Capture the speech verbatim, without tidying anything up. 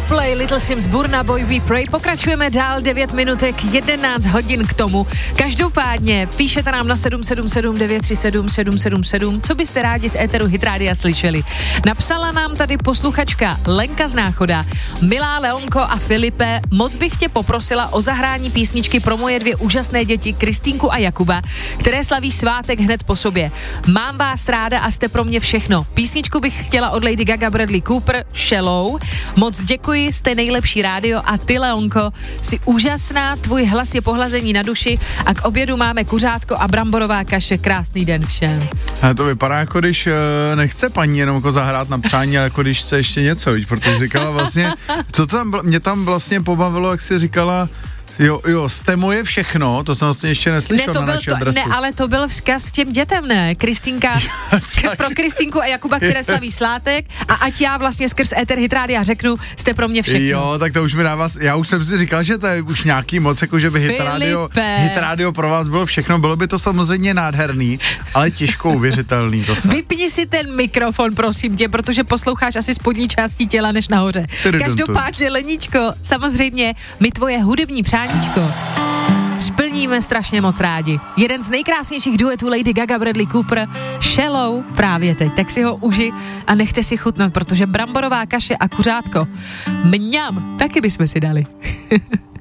Coldplay, Little Sims, Burna Boy, We Pray. Pokračujeme dál, devět minutek, jedenáct hodin k tomu. Každopádně píšete nám na sedm sedm sedm devět tři sedm sedm sedm sedm, co byste rádi z éteru Hit Rádia slyšeli. Napsala nám tady posluchačka Lenka z Náchoda. Milá Leonko a Filipe, moc bych tě poprosila o zahrání písničky pro moje dvě úžasné děti, Kristýnku a Jakuba, které slaví svátek hned po sobě. Mám vás ráda a jste pro mě všechno. Písničku bych chtěla od Lady Gaga, Bradley Cooper, Shallow. Moc děkuji, jste nejlepší rádio a ty, Leonko, jsi úžasná, tvůj hlas je pohlazení na duši a k obědu máme kuřátko a bramborová kaše. Krásný den všem. A to vypadá, jako když uh, nechce paní jenom jako zahrát na přání, ale jako když chce ještě něco, víš, protože říkala vlastně, co tam, mě tam vlastně pobavilo, jak jsi říkala, Jo, jo, jste moje všechno, to jsem vlastně ještě neslyšel ne, to na byl naší to, adresu. Ne, ale to byl vzkaz těm dětem, ne? Kristýnka, pro Kristýnku a Jakuba, které slaví svátek a ať já vlastně skrz éter Hit Rádia řeknu, jste pro mě všechno. Jo, tak to už mi dává, já už jsem si říkal, že to je už nějaký moc, jako že by Hit Rádio, Hit Rádio pro vás bylo všechno, bylo by to samozřejmě nádherný, ale těžko uvěřitelný zase. Vypni si ten mikrofon, prosím tě, protože posloucháš asi spodní částí těla než nahoře. Každopádně, Leníčko, samozřejmě my tvoje hudební přání splníme strašně moc rádi. Jeden z nejkrásnějších duetů Lady Gaga, Bradley Cooper, Shallow právě teď. Tak si ho uži a nechte si chutnat, protože bramborová kaše a kuřátko, mňam, taky bychom si dali.